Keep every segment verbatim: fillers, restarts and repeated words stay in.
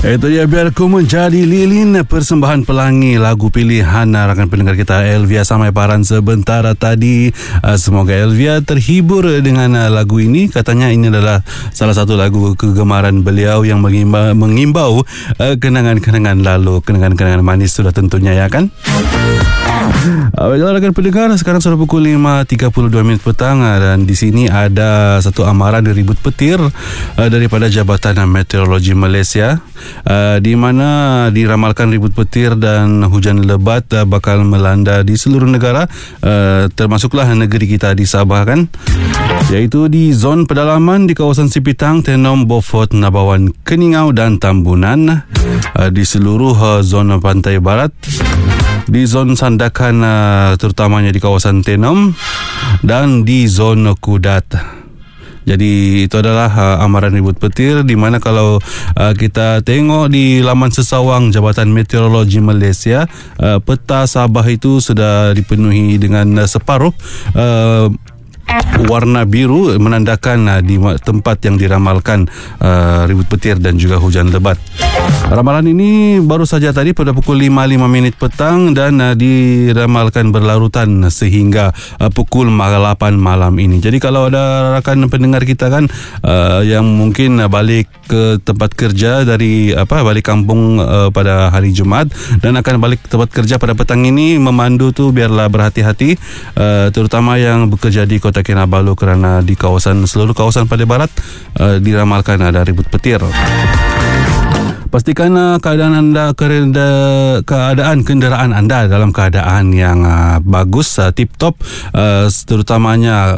Itu dia Biar Ku Menjadi Lilin, persembahan pelangi lagu pilihan rakan pendengar kita Elvia Samai Paran sebentar tadi. Semoga Elvia terhibur dengan lagu ini. Katanya ini adalah salah satu lagu kegemaran beliau yang mengimbau, mengimbau kenangan-kenangan lalu, kenangan-kenangan manis sudah tentunya, ya kan? Baiklah rakan pendengar, sekarang sudah pukul lima tiga puluh dua minit petang dan di sini ada satu amaran ribut petir daripada Jabatan Meteorologi Malaysia, di mana diramalkan ribut petir dan hujan lebat bakal melanda di seluruh negara, termasuklah negeri kita di Sabah, kan, iaitu di zon pedalaman di kawasan Sipitang, Tenom, Beaufort, Nabawan, Keningau dan Tambunan, di seluruh zon pantai barat, di zon Sandakan terutamanya di kawasan Tenom dan di zon Kudat. Jadi itu adalah uh, amaran ribut petir, di mana kalau uh, kita tengok di laman sesawang Jabatan Meteorologi Malaysia, uh, peta Sabah itu sudah dipenuhi dengan uh, separuh uh, warna biru, menandakan uh, di tempat yang diramalkan uh, ribut petir dan juga hujan lebat. Ramalan ini baru saja tadi pada pukul lima lima minit petang dan uh, diramalkan berlarutan sehingga uh, pukul lapan malam ini. Jadi kalau ada rakan pendengar kita kan uh, yang mungkin uh, balik ke tempat kerja dari apa balik kampung uh, pada hari Jumaat dan akan balik ke tempat kerja pada petang ini, memandu tu biarlah berhati-hati, uh, terutama yang bekerja di Kota Kinabalu, kerana di kawasan seluruh kawasan pada barat uh, diramalkan ada ribut petir. Pastikan uh, keadaan anda kerenda, keadaan kenderaan anda dalam keadaan yang uh, bagus, uh, tip-top, uh, terutamanya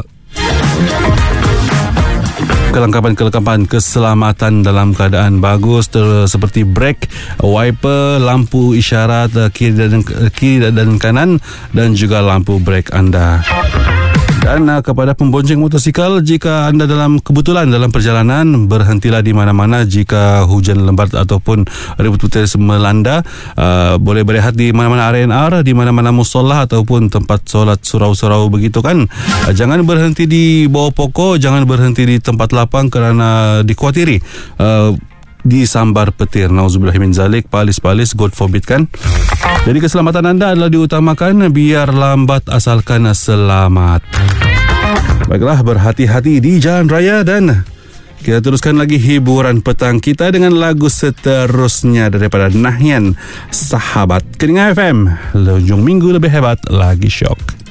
kelengkapan-kelengkapan keselamatan dalam keadaan bagus, ter, seperti brake, wiper, lampu isyarat uh, kiri dan kiri dan kanan dan juga lampu brake anda. Dan uh, kepada pembonceng motosikal, jika anda dalam kebetulan dalam perjalanan, berhentilah di mana-mana jika hujan lebat ataupun ribut petir melanda. Uh, boleh berehat di mana-mana R and R, di mana-mana musolah ataupun tempat solat surau-surau begitu, kan. Uh, jangan berhenti di bawah pokok, jangan berhenti di tempat lapang kerana dikhawatiri uh, disambar petir. Nauzubillah min zalik, palis-palis, God forbid, kan. Jadi keselamatan anda adalah diutamakan, biar lambat asalkan selamat. Baiklah, berhati-hati di jalan raya dan kita teruskan lagi hiburan petang kita dengan lagu seterusnya daripada Nahyan, Sahabat. Keningau F M, hujung minggu lebih hebat lagi syok.